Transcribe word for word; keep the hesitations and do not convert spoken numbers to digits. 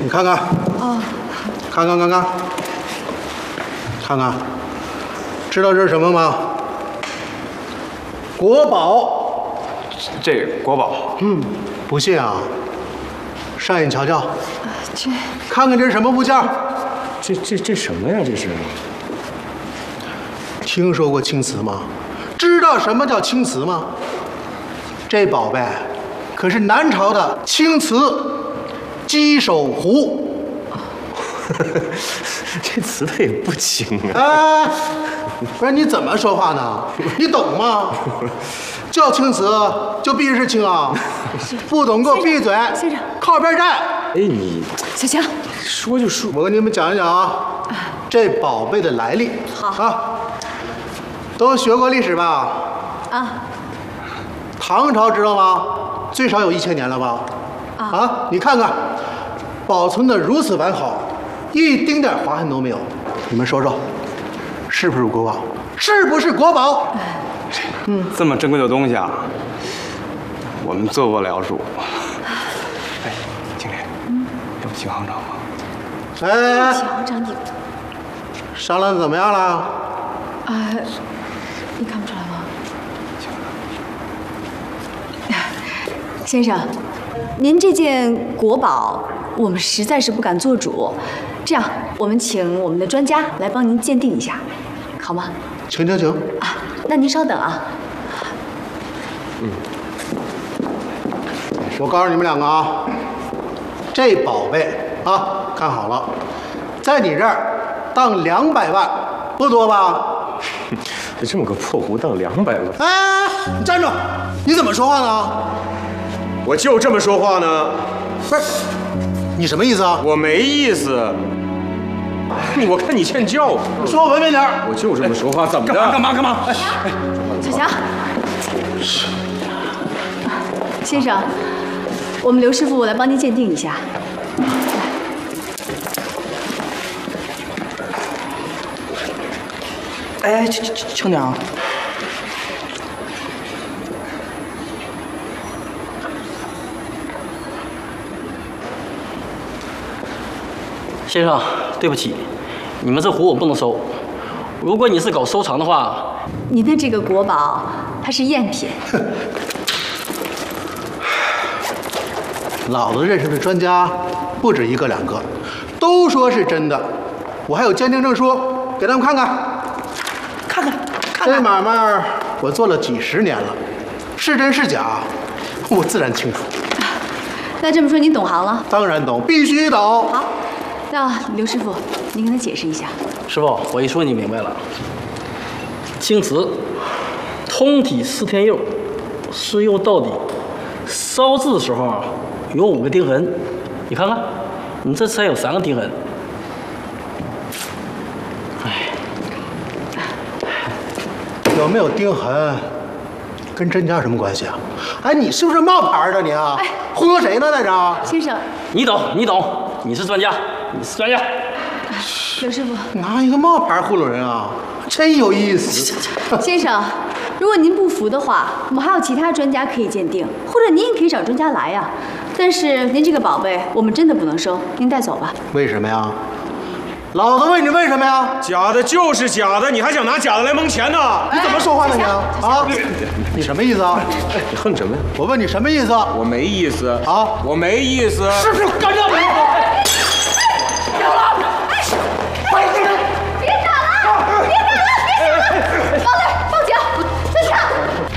你看看。哦。看看看看。看看，知道这是什么吗？国宝。 这国宝。 嗯，不信啊，上眼瞧瞧。 啊，这。 看看这是什么物件？ 这这这什么呀？这是？ 听说过青瓷吗？知道什么叫青瓷吗？这宝贝可是南朝的青瓷鸡首壶。 这瓷的也不轻啊！ 哎，不是你怎么说话呢？你懂吗？叫青瓷就必须是青啊！不懂给我闭嘴！ 先生， 靠边站！ 哎，你小强， 说就说， 我跟你们讲一讲啊，这宝贝的来历。 好啊，都学过历史吧？ 啊。 唐朝知道吗？最少有一千年了吧？ 啊, 啊，你看看，保存的如此完好，一丁点划痕都没有。你们说说，是不是国宝？是不是国宝？ 嗯，这么珍贵的东西啊，我们做不了主。哎，经理，嗯，要不请行长吗？ 哎， 请行长你商量怎么样了？ 啊，你看不出来吗？先生，您这件国宝，我们实在是不敢做主。这样，我们请我们的专家来帮您鉴定一下，好吗？ 请请请。 啊，那您稍等啊。 嗯。 我告诉你们两个啊，这宝贝啊，看好了，在你这儿当两百万，不多吧？ 就这么个破壶当两百万？ 哎，你站住！你怎么说话呢？ 我就这么说话呢。 不是，你什么意思啊？ 我没意思。我看你欠教。 说我文明点。 我就这么说话，怎么的？ 干嘛干嘛干嘛？ 哎，小强，先生，我们刘师傅来帮您鉴定一下。 哎，轻轻轻点啊！先生，对不起，你们这壶我不能收。如果你是搞收藏的话， 您的这个国宝它是赝品。 老子认识的专家不止一个两个，都说是真的。我还有鉴定证书，给他们看看。 看看，看看。 这买卖我做了几十年了，是真是假，我自然清楚。 那这么说您懂行了？ 当然懂，必须懂。 好，那刘师傅，您跟他解释一下。 师傅，我一说你明白了。青瓷，通体四天釉，是釉到底，烧制的时候有五个钉痕，你看看，你这才有三个钉痕。哎， 有没有钉痕，跟真假有什么关系啊？哎，你是不是冒牌的你啊？哎，糊弄谁呢在这儿？ 先生， 你懂，你懂，你是专家，你是专家。 刘师傅， 拿一个冒牌糊弄人啊，真有意思。 先生，如果您不服的话，我们还有其他专家可以鉴定，或者您也可以找专家来呀。但是您这个宝贝，我们真的不能收，您带走吧。 为什么呀？老子问你为什么呀？ 假的就是假的，你还想拿假的来蒙钱呢？ 你怎么说话呢你啊？啊，你什么意思啊？ 你恨什么呀？ 我问你什么意思？ 我没意思啊， 我没意思。 是不是干仗？